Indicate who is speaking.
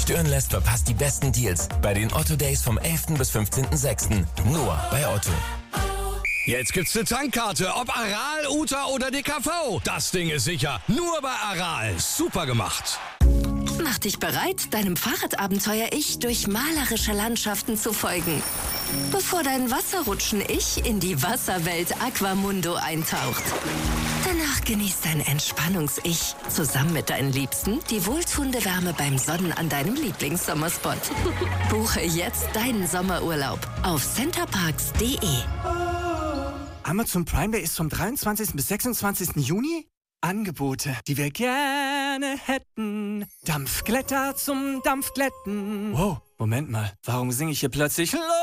Speaker 1: stören lässt, verpasst die besten Deals bei den Otto Days vom 11. bis 15.06. Nur bei Otto.
Speaker 2: Jetzt gibt's eine Tankkarte, ob Aral, Uta oder DKV. Das Ding ist sicher. Nur bei Aral. Super gemacht.
Speaker 3: Mach dich bereit, deinem Fahrradabenteuer-Ich durch malerische Landschaften zu folgen. Bevor dein Wasserrutschen-Ich in die Wasserwelt Aquamundo eintaucht. Danach genießt dein Entspannungs-Ich zusammen mit deinen Liebsten die wohltuende Wärme beim Sonnen an deinem Lieblingssommerspot. Buche jetzt deinen Sommerurlaub auf centerparks.de.
Speaker 4: Amazon Prime Day ist vom 23. bis 26. Juni? Angebote, die wir gerne hätten. Dampfglätter zum Dampfglätten. Wow, Moment mal, warum singe ich hier plötzlich Los?